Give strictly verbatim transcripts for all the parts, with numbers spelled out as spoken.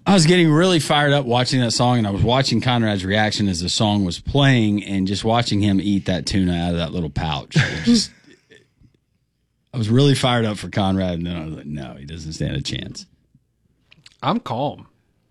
I was getting really fired up watching that song, and I was watching Conrad's reaction as the song was playing, and just watching him eat that tuna out of that little pouch. It just, I was really fired up for Conrad, and then I was like, no, he doesn't stand a chance. I'm calm.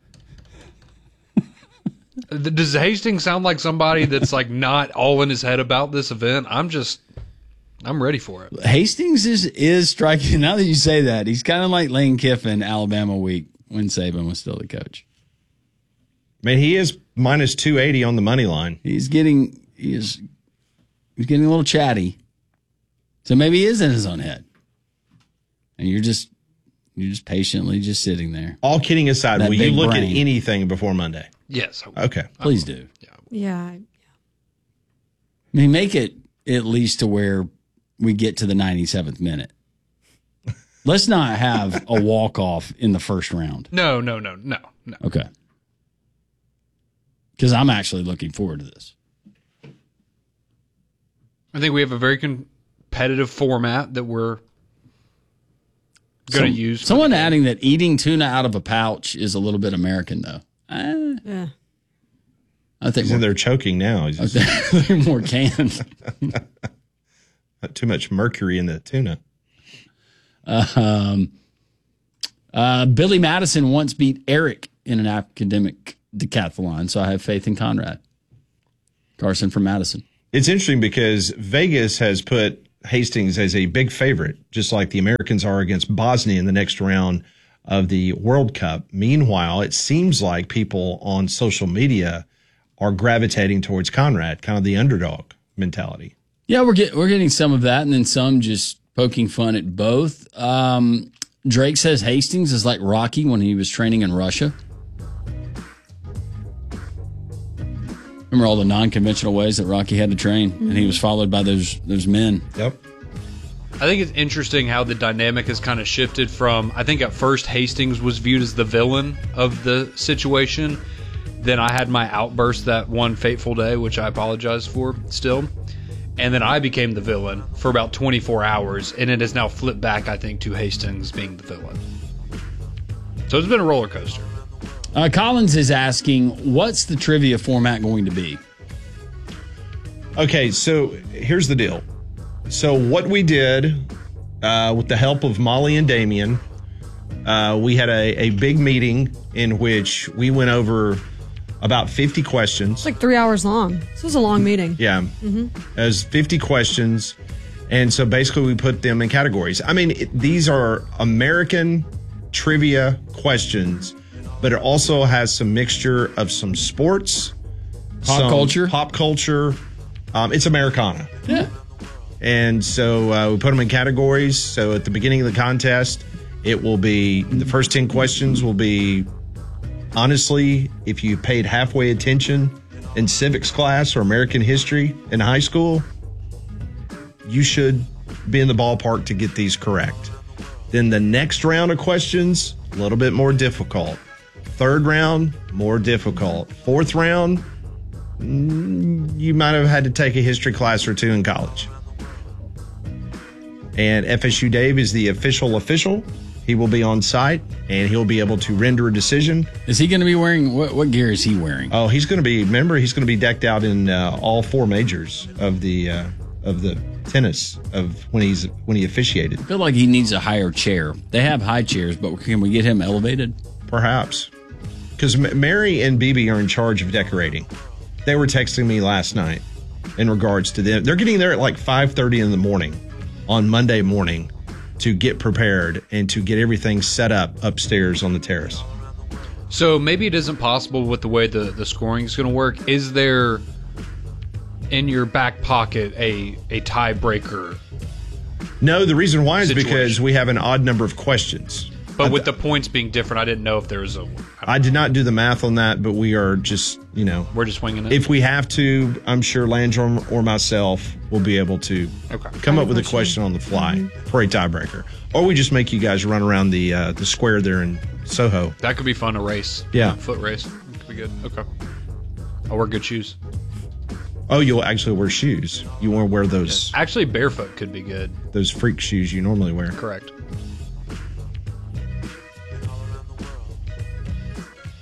Does Hastings sound like somebody that's like not all in his head about this event? I'm just, I'm ready for it. Hastings is is striking. Now that you say that, he's kind of like Lane Kiffin, Alabama week, when Saban was still the coach. I mean, he is minus two eighty on the money line. He's getting he is he's getting a little chatty. So maybe he is in his own head. And you're just you're just patiently just sitting there. All kidding aside, That will you big look brain. at anything before Monday? Yes. I will. Okay. Please do. Yeah. Yeah. I- I mean, make it at least to where we get to the ninety-seventh minute. Let's not have a walk-off in the first round. No, no, no, no, no. Okay. Because I'm actually looking forward to this. I think we have a very competitive format that we're going to Some- use. for Someone the game. adding that eating tuna out of a pouch is a little bit American, though. Uh, yeah. I think He's in more, there choking now. He's I just, think more canned. not too much mercury in the tuna. Um, uh, Billy Madison once beat Eric in an academic decathlon, so I have faith in Conrad. Carson from Madison. It's interesting because Vegas has put Hastings as a big favorite, just like the Americans are against Bosnia in the next round of the World Cup. Meanwhile, it seems like people on social media are gravitating towards Conrad, kind of the underdog mentality. Yeah, we're get, we're getting some of that, and then some just poking fun at both. Um, Drake says Hastings is like Rocky when he was training in Russia. Remember all the non-conventional ways that Rocky had to train, mm-hmm. and he was followed by those those men. Yep. I think it's interesting how the dynamic has kind of shifted from, I think at first Hastings was viewed as the villain of the situation. Then I had my outburst that one fateful day, which I apologize for still. And then I became the villain for about twenty-four hours, and it has now flipped back, I think, to Hastings being the villain. So it's been a roller coaster. Uh, Collins is asking, what's the trivia format going to be? Okay, so here's the deal. So what we did uh, with the help of Molly and Damien, uh, we had a, a big meeting in which we went over about fifty questions. It's like three hours long. This was a long meeting. Yeah. Mm-hmm. It was fifty questions. And so basically we put them in categories. I mean, it, these are American trivia questions, but it also has some mixture of some sports, Pop some culture. Pop culture. Um, it's Americana. Yeah. And so uh, we put them in categories. So at the beginning of the contest, it will be the first ten questions will be, honestly, if you paid halfway attention in civics class or American history in high school, you should be in the ballpark to get these correct. Then the next round of questions, a little bit more difficult. Third round, more difficult. Fourth round, you might have had to take a history class or two in college. And F S U Dave is the official official. He will be on site, and he'll be able to render a decision. Is he going to be wearing, what, what gear is he wearing? Oh, he's going to be, remember, he's going to be decked out in uh, all four majors of the uh, of the tennis of when he's when he officiated. I feel like he needs a higher chair. They have high chairs, but can we get him elevated? Perhaps. Because M- Mary and B B are in charge of decorating. They were texting me last night in regards to them. They're getting there at like five thirty in the morning on Monday morning to get prepared and to get everything set up upstairs on the terrace. So maybe it isn't possible with the way the, the scoring is going to work. Is there in your back pocket a, a tiebreaker? No, the reason why is Situation. because we have an odd number of questions. But with the points being different, I didn't know if there was a... I did not do the math on that, but we are just, you know... We're just winging it? If we have to, I'm sure Landrum or myself will be able to okay. come up with a question on the fly mm-hmm. for a tiebreaker. Or we just make you guys run around the uh, the square there in Soho. That could be fun, a race. Yeah. A foot race. It could be good. Okay. I'll wear good shoes. Oh, you'll actually wear shoes. You want to wear those... Yeah. Actually, barefoot could be good. Those freak shoes you normally wear. Correct.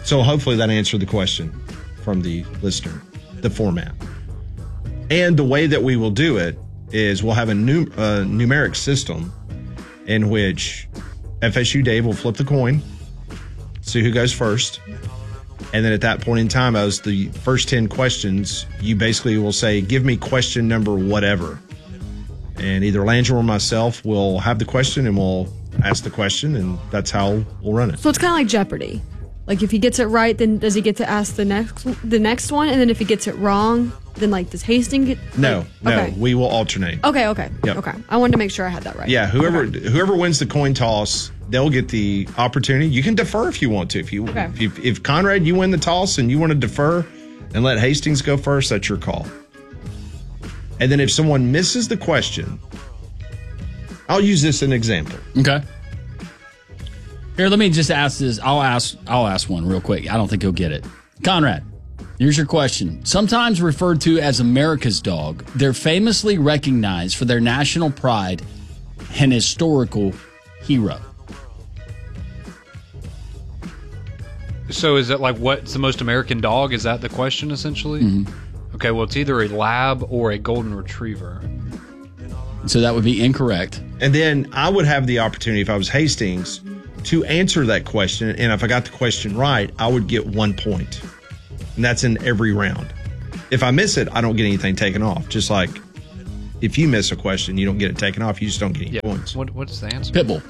So hopefully that answered the question from the listener, the format. And the way that we will do it is we'll have a new uh, numeric system in which F S U Dave will flip the coin, see who goes first. And then at that point in time, as the first ten questions, you basically will say, give me question number whatever. And either Landry or myself will have the question and we'll ask the question, and that's how we'll run it. So it's kind of like Jeopardy. Like if he gets it right, then does he get to ask the next the next one? And then if he gets it wrong, then like does Hastings get? Like, no, no, okay. we will alternate. Okay, okay, Yep. okay. I wanted to make sure I had that right. Yeah, whoever Okay. whoever wins the coin toss, they'll get the opportunity. You can defer if you want to. If you Okay. if, you, if Conrad, you win the toss and you want to defer and let Hastings go first, that's your call. And then if someone misses the question, I'll use this as an example. Okay. Here, let me just ask this. I'll ask I'll ask one real quick. I don't think he'll get it. Conrad, here's your question. Sometimes referred to as America's dog, they're famously recognized for their national pride and historical hero. So is it like what's the most American dog? Is that the question essentially? Mm-hmm. Okay, well it's either a lab or a golden retriever. So that would be incorrect. And then I would have the opportunity, if I was Hastings, to answer that question. And if I got the question right, I would get one point. And that's in every round. If I miss it, I don't get anything taken off. Just like if you miss a question, you don't get it taken off. You just don't get any Yeah. points. What what's the answer? Pitbull.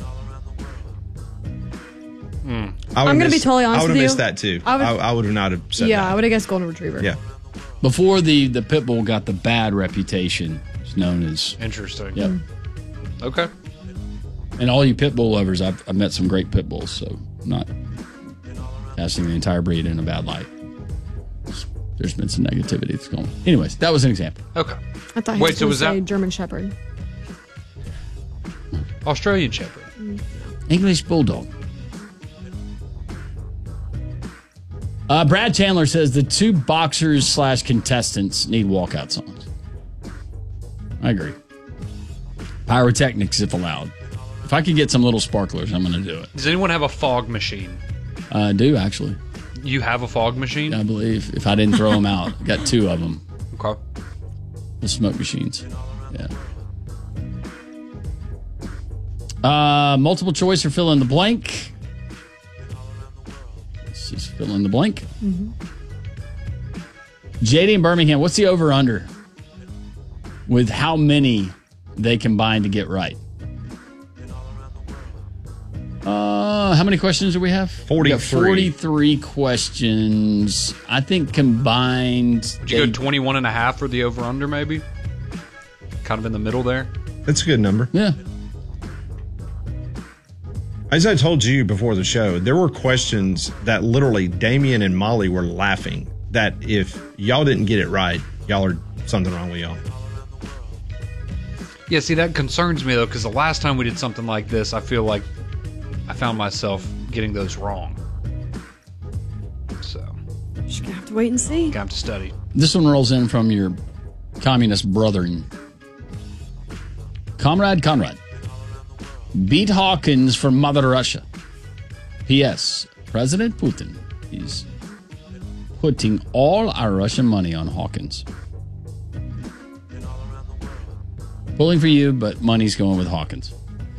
I would I'm gonna miss- be totally honest I would have with you. missed that too. I I would- would, I, would have not have said Yeah, that. I would have guessed golden retriever. Yeah. Before the, the Pitbull got the bad reputation, it's known as. Interesting. Yep. Okay. And all you Pitbull lovers, I've, I've met some great Pitbulls, so I'm not casting the entire breed in a bad light. There's been some negativity that's going on. Anyways, that was an example. Okay. I thought he Wait, was so going was to say that- German Shepherd. Australian Shepherd. English Bulldog. Uh, Brad Chandler says the two boxers slash contestants need walkout songs. I agree. Pyrotechnics if allowed. If I could get some little sparklers, I'm going to do it. Does anyone have a fog machine? Uh, I do, actually. You have a fog machine? I believe. If I didn't throw them out. Got two of them. Okay. The smoke machines. Yeah. Uh, multiple choice or fill in the blank. Let's just fill in the blank. Mm-hmm. J D in Birmingham, what's the over under with how many they combine to get right? Uh, how many questions do we have? forty-three. We got forty-three questions. I think combined. Would you go they- twenty-one and a half for the over-under maybe? Kind of in the middle there? That's a good number. Yeah. As I told you before the show, there were questions that literally Damian and Molly were laughing that if y'all didn't get it right, y'all are something wrong with y'all. Yeah, see, that concerns me, though, because the last time we did something like this, I feel like I found myself getting those wrong. So, Just going to have to wait and see. got to study. This one rolls in from your communist brethren. Comrade Conrad. Beat Hawkins for Mother Russia. P S. President Putin is putting all our Russian money on Hawkins. Pulling for you, but money's going with Hawkins.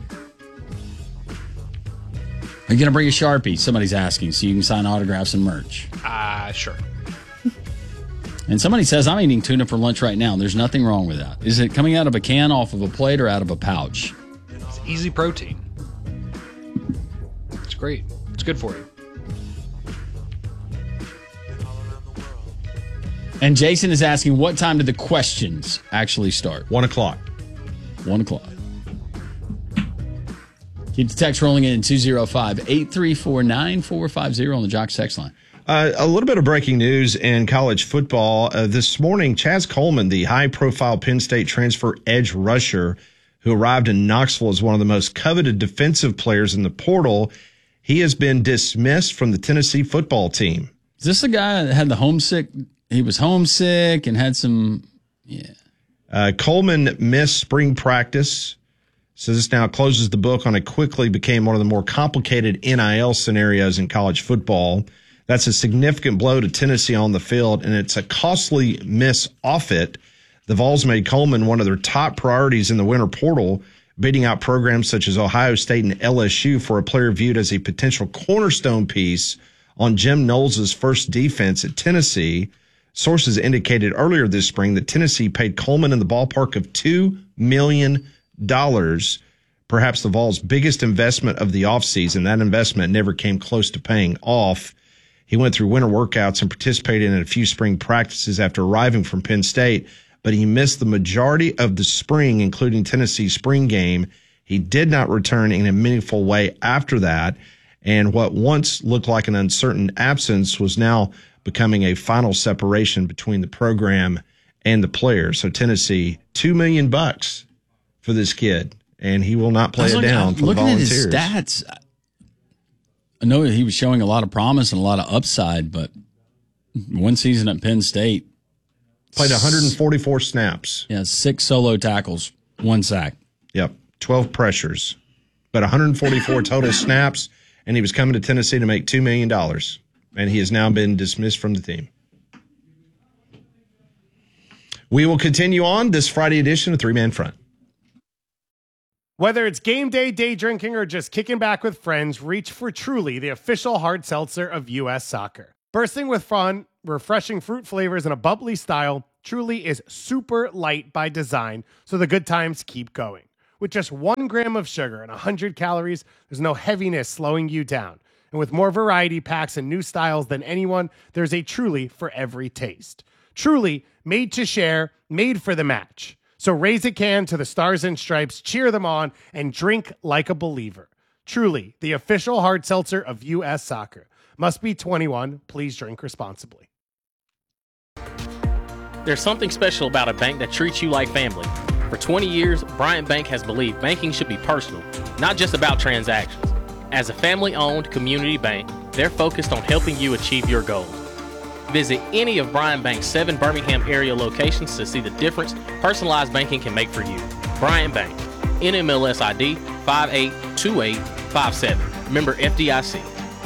Are you going to bring a Sharpie? Somebody's asking, so you can sign autographs and merch. Ah, uh, sure. And somebody says, I'm eating tuna for lunch right now. There's nothing wrong with that. Is it coming out of a can, off of a plate, or out of a pouch? It's easy protein. It's great. It's good for you. And Jason is asking, what time did the questions actually start? One o'clock. One o'clock. Keep the text rolling in two oh five, eight three four, nine four five zero on the Jocks text line. Uh, a little bit of breaking news in college football. Uh, this morning, Chaz Coleman, the high-profile Penn State transfer edge rusher who arrived in Knoxville as one of the most coveted defensive players in the portal, he has been dismissed from the Tennessee football team. Is this the guy that had the homesick? He was homesick and had some, yeah. Uh, Coleman missed spring practice. So this now closes the book on it quickly became one of the more complicated N I L scenarios in college football. That's a significant blow to Tennessee on the field, and it's a costly miss off it. The Vols made Coleman one of their top priorities in the winter portal, beating out programs such as Ohio State and L S U for a player viewed as a potential cornerstone piece on Jim Knowles' first defense at Tennessee. Sources indicated earlier this spring that Tennessee paid Coleman in the ballpark of two million dollars, perhaps the Vols' biggest investment of the offseason. That investment never came close to paying off. He went through winter workouts and participated in a few spring practices after arriving from Penn State, but he missed the majority of the spring, including Tennessee's spring game. He did not return in a meaningful way after that, and what once looked like an uncertain absence was now becoming a final separation between the program and the player. So Tennessee, two million bucks for this kid, and he will not play it looking, down for the looking Volunteers. Looking at his stats, I know he was showing a lot of promise and a lot of upside, but one season at Penn State, played one hundred forty-four snaps. Yeah, six solo tackles, one sack. Yep, twelve pressures, but one hundred forty-four total snaps, and he was coming to Tennessee to make two million dollars, and he has now been dismissed from the team. We will continue on this Friday edition of Three Man Front. Whether it's game day, day drinking, or just kicking back with friends, reach for Truly, the official hard seltzer of U S Soccer. Bursting with fun, refreshing fruit flavors, and a bubbly style, Truly is super light by design, so the good times keep going. With just one gram of sugar and one hundred calories, there's no heaviness slowing you down. And with more variety packs and new styles than anyone, there's a Truly for every taste. Truly, made to share, made for the match. So raise a can to the Stars and Stripes, cheer them on, and drink like a believer. Truly, the official hard seltzer of U S Soccer. Must be twenty-one. Please drink responsibly. There's something special about a bank that treats you like family. For twenty years, Bryant Bank has believed banking should be personal, not just about transactions. As a family-owned community bank, they're focused on helping you achieve your goals. Visit any of Bryant Bank's seven Birmingham area locations to see the difference personalized banking can make for you. Bryant Bank, N M L S I D five eight two eight five seven. Member F D I C.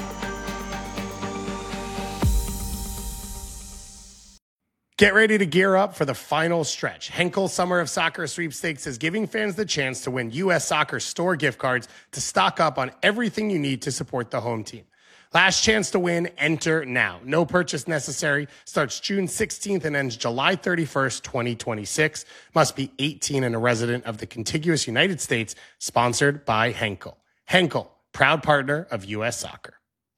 Get ready to gear up for the final stretch. Henkel Summer of Soccer Sweepstakes is giving fans the chance to win U S Soccer store gift cards to stock up on everything you need to support the home team. Last chance to win, enter now. No purchase necessary. Starts June sixteenth and ends July thirty-first, twenty twenty-six. Must be eighteen and a resident of the contiguous United States. Sponsored by Henkel. Henkel, proud partner of U S Soccer.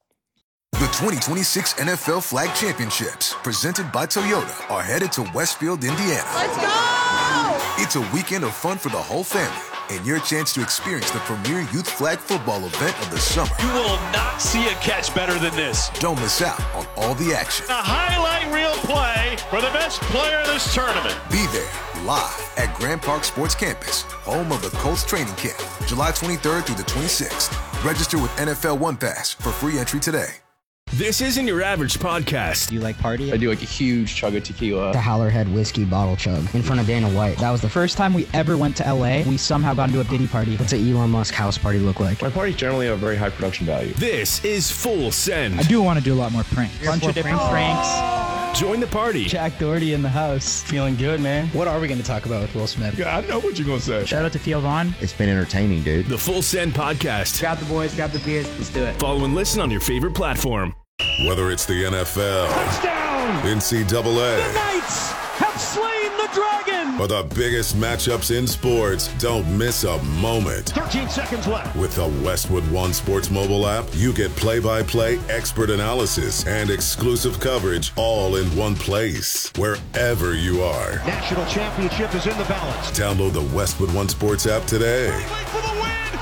The twenty twenty-six N F L Flag Championships, presented by Toyota, are headed to Westfield, Indiana. Let's go! It's a weekend of fun for the whole family, and your chance to experience the premier youth flag football event of the summer. You will not see a catch better than this. Don't miss out on all the action. A highlight reel play for the best player of this tournament. Be there, live at Grand Park Sports Campus, home of the Colts training camp, July twenty-third through the twenty-sixth. Register with N F L One Pass for free entry today. This isn't your average podcast. Do you like party? I do like a huge chug of tequila. The Howlerhead whiskey bottle chug in front of Dana White. That was the first time we ever went to L A. We somehow got into a Diddy party. What's an Elon Musk house party look like? My parties generally have very high production value. This is Full Send. I do want to do a lot more pranks. A bunch of different pranks. Join the party. Jack Doherty in the house. Feeling good, man. What are we going to talk about with Will Smith? Yeah, I know what you're going to say. Shout out to Theo Vaughn. It's been entertaining, dude. The Full Send podcast. Grab the boys, grab the beers. Let's do it. Follow and listen on your favorite platform. Whether it's the N F L, Touchdown! N C double A, The Knights have slain the dragon! or the biggest matchups in sports, don't miss a moment. thirteen seconds left. With the Westwood One Sports mobile app, you get play-by-play expert analysis and exclusive coverage all in one place, wherever you are. National championship is in the balance. Download the Westwood One Sports app today. For the win!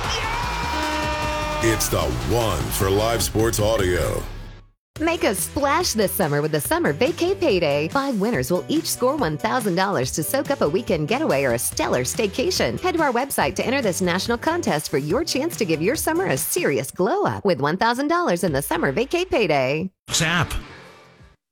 Yeah! It's the one for live sports audio. Make a splash this summer with the Summer Vacay Payday. Five winners will each score one thousand dollars to soak up a weekend getaway or a stellar staycation. Head to our website to enter this national contest for your chance to give your summer a serious glow up with one thousand dollars in the Summer Vacay Payday. Zap.